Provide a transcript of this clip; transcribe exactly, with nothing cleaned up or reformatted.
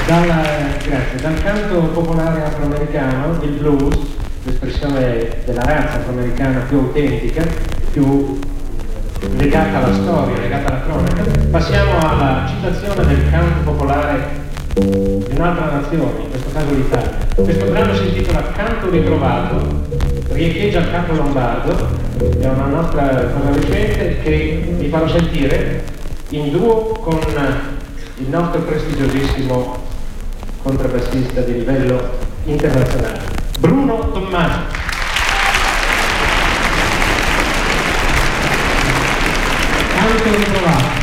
Dal, grazie, dal canto popolare afroamericano, il blues, l'espressione della razza afroamericana più autentica, più legata alla storia, legata alla cronaca, passiamo alla citazione del canto popolare di un'altra nazione, in questo caso l'Italia. Questo brano si intitola Canto ritrovato, riecheggia il capo lombardo, è una nostra cosa recente che vi farò sentire in duo con il nostro prestigiosissimo contrabbassista di livello internazionale, Bruno Tommaso. Canto ritrovato.